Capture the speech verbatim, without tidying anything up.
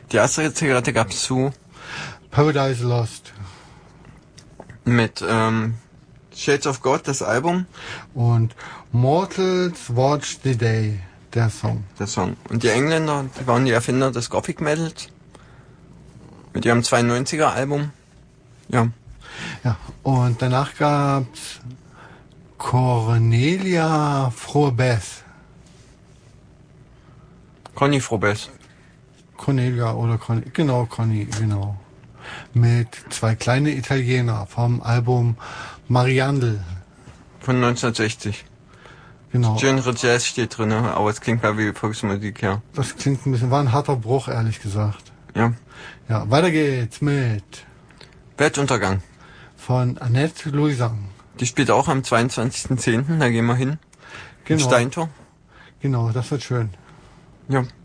Die erste Zigarette gab's zu Paradise Lost. Mit ähm, Shades of God, das Album. Und Mortals Watch the Day, der Song. Der Song. Und die Engländer, die waren die Erfinder des Gothic Metals. Mit ihrem zweiundneunziger Album. Ja. Ja, und danach gab's Cornelia Froebess. Conny Froebess. Cornelia oder Conny, genau, Conny, genau. Mit zwei kleine Italiener vom Album Mariandel. Von neunzehnhundertsechzig. Genau. Genre Jazz steht drin, aber es klingt mal wie Volksmusik, ja. Das klingt ein bisschen, war ein harter Bruch, ehrlich gesagt. Ja. Ja, weiter geht's mit Weltuntergang. von Annette Louisan. Die spielt auch am zweiundzwanzigsten zehnten, da gehen wir hin. Genau. In Steintor. Genau, das wird schön. Ja.